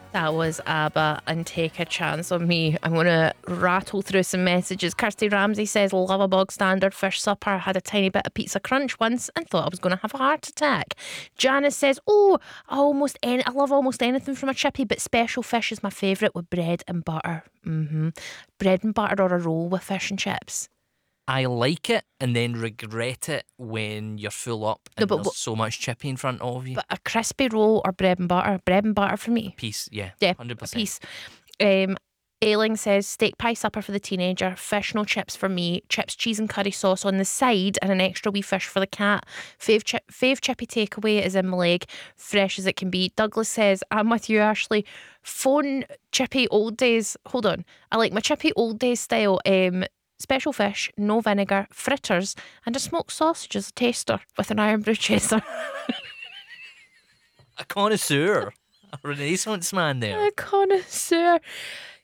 That was ABBA and Take a Chance on Me. I'm going to rattle through some messages. Kirsty Ramsey says, love a bog standard fish supper. Had a tiny bit of pizza crunch once and thought I was going to have a heart attack. Janice says, I love almost anything from a chippy, but special fish is my favourite with bread and butter. Bread and butter or a roll with fish and chips. I like it and then regret it when you're full up and there's so much chippy in front of you. But a crispy roll or bread and butter? Bread and butter for me. Piece, yeah. Yeah, 100%. a piece. Ailing says, steak pie supper for the teenager, fish no chips for me, chips, cheese and curry sauce on the side and an extra wee fish for the cat. Fave chippy takeaway is in my leg, fresh as it can be. Douglas says, I'm with you, Ashley. Phone chippy old days. Hold on. I like my chippy old days style. Special fish, no vinegar, fritters, and a smoked sausage as a taster with an iron brew chaser. A connoisseur. A Renaissance man there. A connoisseur.